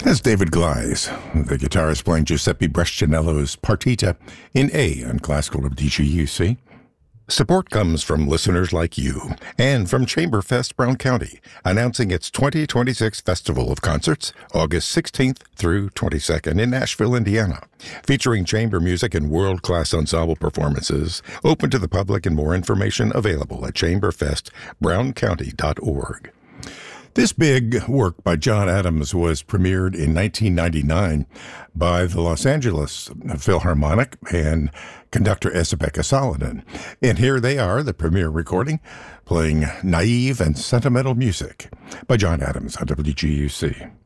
That's David Gleis, the guitarist playing Giuseppe Brescianello's Partita in A on Classical WGUC. Support comes from listeners like you and from Chamberfest Brown County, announcing its 2026 Festival of Concerts, August 16th through 22nd in Nashville, Indiana, featuring chamber music and world-class ensemble performances, open to the public and more information available at chamberfestbrowncounty.org. This big work by John Adams was premiered in 1999 by the Los Angeles Philharmonic and conductor Esa-Pekka Salonen. And here they are, the premiere recording, playing naive and sentimental music by John Adams on WGUC.